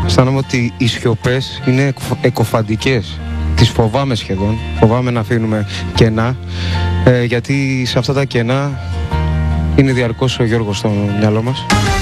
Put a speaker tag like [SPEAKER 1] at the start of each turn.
[SPEAKER 1] Αισθάνομαι ότι οι σιωπές είναι εκοφαντικές. Τις φοβάμαι σχεδόν. Φοβάμαι να αφήνουμε κενά, γιατί σε αυτά τα κενά είναι διαρκώς ο Γιώργος στο μυαλό μας.